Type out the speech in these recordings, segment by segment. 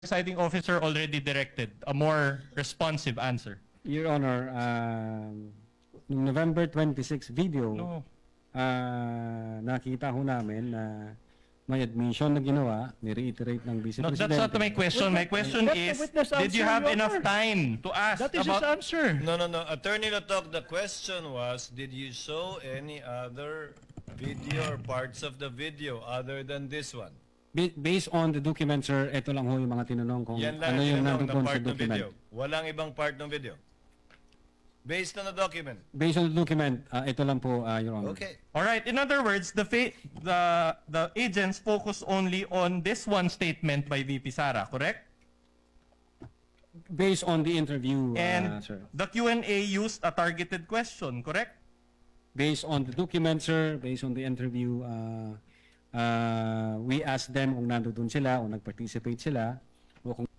presiding officer already directed a more responsive answer. Your Honor, nung November 26 video, No. nakita ho namin na may admission na ginawa, ni-reiterate ng Vice No, Presidente. that's not my question. My question Let the is, witness did you answer, have Your enough Honor. time to ask That is his about... answer. No. Attorney Latok, the question was, did you show any other video or parts of the video other than this one? Based on the document, sir, ito lang ho yung mga tinanong kung Yan lang ano yung tinanong na nandoon sa part ng document. video. Walang ibang part ng video. Based on the document. Based on the document, ito lang po, Your Honor. Okay. All right. In other words, the agents focus only on this one statement by VP Sara, correct? Based on the interview, And sir. the Q&A used a targeted question, correct? Based on the document, sir, based on the interview, we asked them kung nandoon sila o nag-participate sila o kung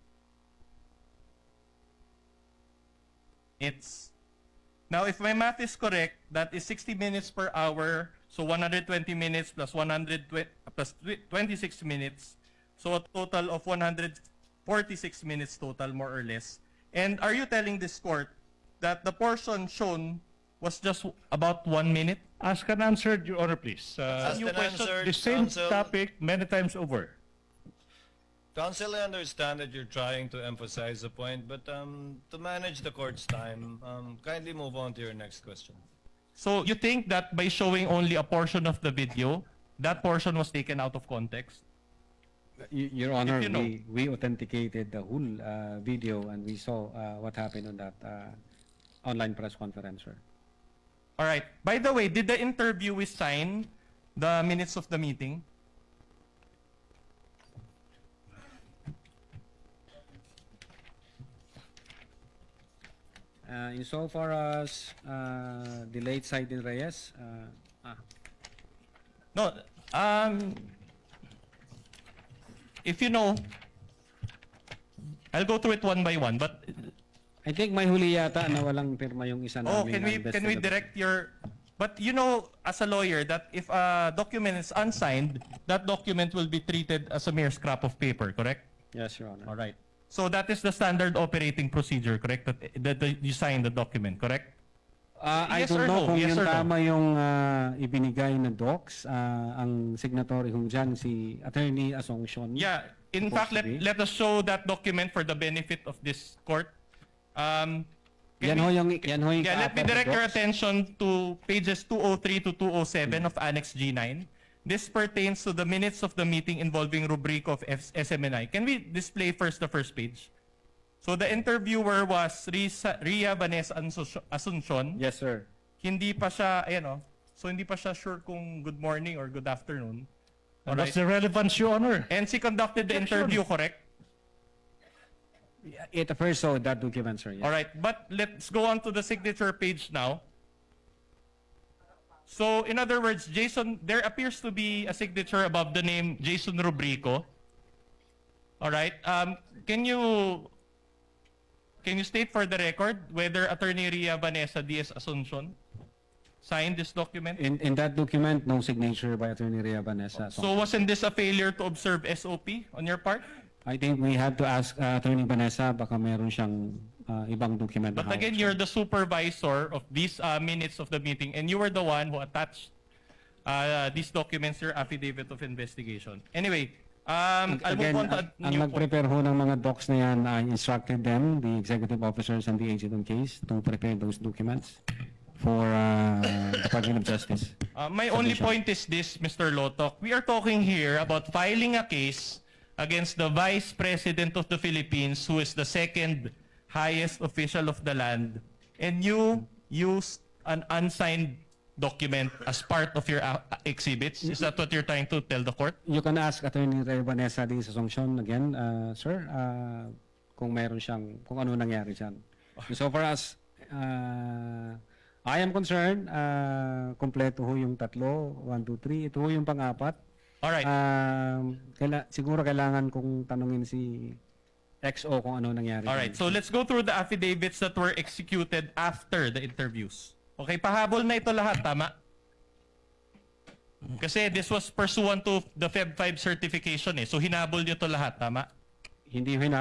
It's now, if my math is correct, that is 60 minutes per hour, so 120 minutes plus 26 minutes, so a total of 146 minutes total, more or less. And are you telling this court that the portion shown was just about 1 minute? Ask and answer, Your Honor, please. Asked and answered, The same counsel. topic many times over. Counsel, I understand that you're trying to emphasize a point, but to manage the court's time, kindly move on to your next question. So you think that by showing only a portion of the video, that portion was taken out of context? Your Honor, you know. we authenticated the whole video and we saw what happened on that online press conference, sir. All right. By the way, did the interviewee sign the minutes of the meeting? Insofar as the late Saidin Reyes, No. If you know, I'll go through it one by one. But I think may huli yata na walang pirma yung isa oh, namin. can we direct your? But you know, as a lawyer, that if a document is unsigned, that document will be treated as a mere scrap of paper. Correct? Yes, Your Honor. All right. So that is the standard operating procedure, correct? That you sign the document, correct? I Yes don't or know no? kung Yes yung or no? tama yung ibinigay na docs. Ang signatory ho dyan, si Attorney Asuncion. Yeah. In Supposed fact, to be. let us show that document for the benefit of this court. Can Yan ho yung Yeah, let me kaapat na direct your docs. attention to pages 203 to 207 of Annex G9. This pertains to the minutes of the meeting involving rubrico of SMNI. Can we display first the first page? So the interviewer was Ria Vanessa Asuncion. Yes, sir. Hindi pa siya, ayan o. So hindi pa siya sure kung good morning or good afternoon. And Alright. what's the relevance, Your Honor? And she conducted the interview, correct? It first saw that document, sir. Yes. All right, but let's go on to the signature page now. So, in other words, Jason, there appears to be a signature above the name Jason Rubrico. All right. Can you state for the record whether Attorney Ria Vanessa Diaz Asuncion signed this document? In that document, no signature by Attorney Ria Vanessa. So, wasn't this a failure to observe SOP on your part? I think we have to ask Attorney Vanessa baka meron siyang ibang document. But na again, hawak, you're the supervisor of these minutes of the meeting, and you were the one who attached these documents to your affidavit of investigation. Anyway, I'll Again, move on to a ang new point. nag-prepare ho ng mga docs na yan, I instructed them, the executive officers and the agent on case, to prepare those documents for Department of Justice. My only point is this, Mr. Lotok. We are talking here about filing a case against the Vice President of the Philippines, who is the second highest official of the land, and you used an unsigned document as part of your exhibits. Is that what you're trying to tell the court? You can ask Attorney Ria Vanessa Diaz Asuncion again, sir, kung meron siyang, kung ano nangyari dyan. So far as I am concerned, kompleto ho yung tatlo, 1, 2, 3, ito ho yung pang-apat. All right. Siguro kailangan kong tanungin si XO kung ano nangyari. All right, so let's go through the affidavits that were executed after the interviews. Okay, pahabol na ito lahat, tama? Kasi this was pursuant to the Feb 5 certification eh. So hinabol niyo to lahat, tama? hindi